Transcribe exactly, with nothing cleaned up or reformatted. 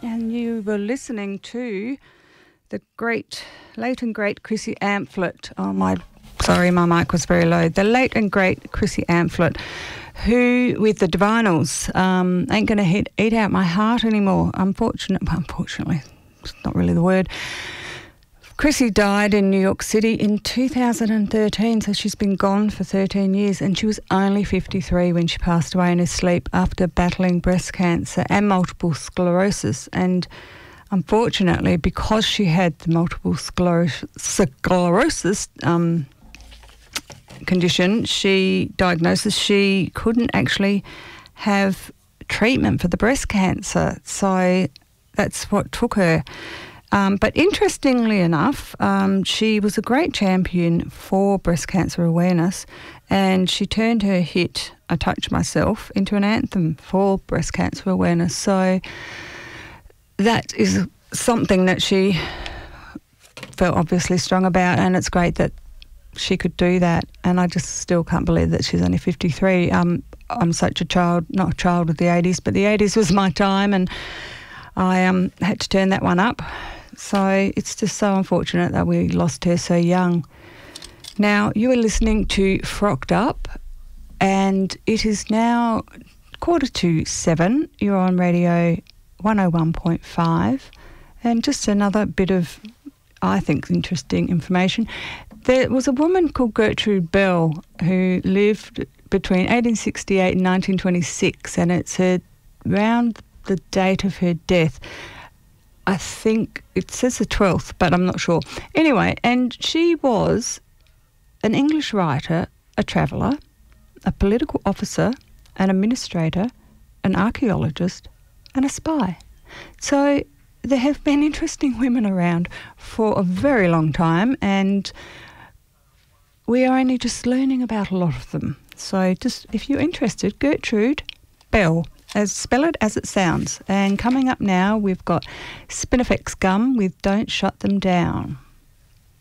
And you were listening to the great, late and great Chrissy Amphlett. Oh, my, sorry, my mic was very low. The late and great Chrissy Amphlett, who, with the Divinals, um, ain't going to eat out my heart anymore. Unfortunately, unfortunately, it's not really the word. Chrissy died in New York City in two thousand thirteen, so she's been gone for thirteen years, and she was only fifty-three when she passed away in her sleep after battling breast cancer and multiple sclerosis. And unfortunately, because she had the multiple sclerosis, sclerosis um, condition, she diagnosis, she couldn't actually have treatment for the breast cancer. So that's what took her. Um, but interestingly enough, um, she was a great champion for breast cancer awareness, and she turned her hit, I Touch Myself, into an anthem for breast cancer awareness. So that is something that she felt obviously strong about, and it's great that she could do that. And I just still can't believe that she's only fifty-three. Um, I'm such a child, not a child of the eighties, but the eighties was my time, and I um, had to turn that one up. So it's just so unfortunate that we lost her so young. Now, you are listening to Frocked Up, and it is now quarter to seven. You're on Radio one oh one point five. And just another bit of, I think, interesting information. There was a woman called Gertrude Bell who lived between eighteen sixty-eight and nineteen twenty-six, and it's her, around the date of her death. I think it says the twelfth, but I'm not sure. Anyway, and she was an English writer, a traveller, a political officer, an administrator, an archaeologist, and a spy. So there have been interesting women around for a very long time, and we are only just learning about a lot of them. So just, if you're interested, Gertrude Bell. As spell it as it sounds. And coming up now, we've got Spinifex Gum with Don't Shut Them Down.